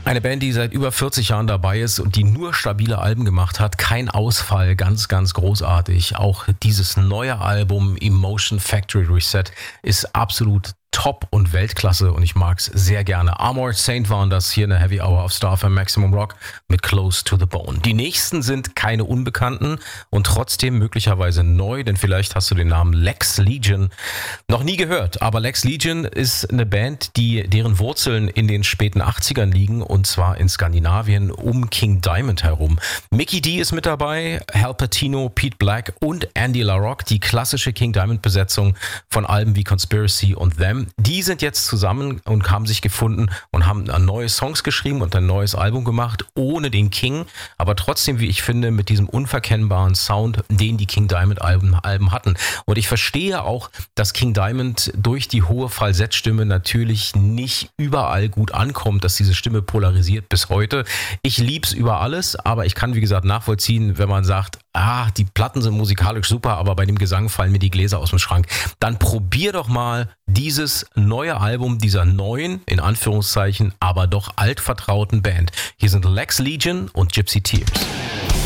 Eine Band, die seit über 40 Jahren dabei ist und die nur stabile Alben gemacht hat. Kein Ausfall, ganz, ganz großartig. Auch dieses neue Album Emotion Factory Reset ist absolut top und Weltklasse und ich mag's sehr gerne. Armored Saint waren das hier in der Heavy Hour auf Star FM Maximum Rock mit Close to the Bone. Die nächsten sind keine Unbekannten und trotzdem möglicherweise neu, denn vielleicht hast du den Namen Lex Legion noch nie gehört. Aber Lex Legion ist eine Band, deren Wurzeln in den späten 80ern liegen und zwar in Skandinavien um King Diamond herum. Mikkey Dee ist mit dabei, Hal Patino, Pete Black und Andy LaRocque, die klassische King Diamond Besetzung von Alben wie Conspiracy und Them. Die sind jetzt zusammen und haben sich gefunden und haben neue Songs geschrieben und ein neues Album gemacht, ohne den King, aber trotzdem, wie ich finde, mit diesem unverkennbaren Sound, den die King Diamond Alben hatten. Und ich verstehe auch, dass King Diamond durch die hohe Falsettstimme natürlich nicht überall gut ankommt, dass diese Stimme polarisiert bis heute. Ich lieb's über alles, aber ich kann, wie gesagt, nachvollziehen, wenn man sagt, die Platten sind musikalisch super, aber bei dem Gesang fallen mir die Gläser aus dem Schrank. Dann probier doch mal dieses neue Album dieser neuen, in Anführungszeichen, aber doch altvertrauten Band. Hier sind Lex Legion und Gypsy Tears.